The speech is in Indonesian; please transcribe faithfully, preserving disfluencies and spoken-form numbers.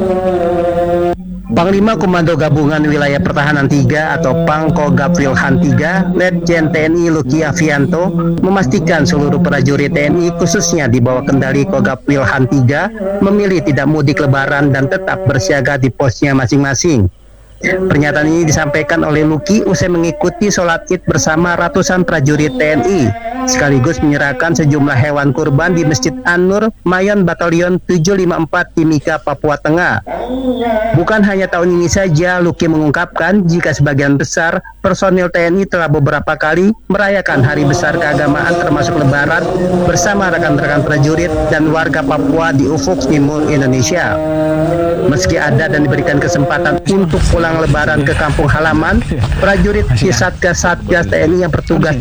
Panglima Komando Gabungan Wilayah Pertahanan tiga atau Pangkogap Wilhan tiga, Letjen T N I Luki Avianto, memastikan seluruh prajurit T N I khususnya di bawah kendali Kogap Wilhan tiga memilih tidak mudik lebaran dan tetap bersiaga di posnya masing-masing. Pernyataan ini disampaikan oleh Luki usai mengikuti sholat id bersama ratusan prajurit T N I, sekaligus menyerahkan sejumlah hewan kurban di Masjid An-Nur, Mayon Batalion tujuh lima empat Timika, Papua Tengah. Bukan hanya tahun ini saja, Luki mengungkapkan jika sebagian besar personil T N I telah beberapa kali merayakan hari besar keagamaan termasuk Lebaran bersama rekan-rekan prajurit dan warga Papua di ufuk timur Indonesia. Meski ada dan diberikan kesempatan untuk pulang Lebaran ke kampung halaman, prajurit di Satgas-Satgas T N I yang bertugas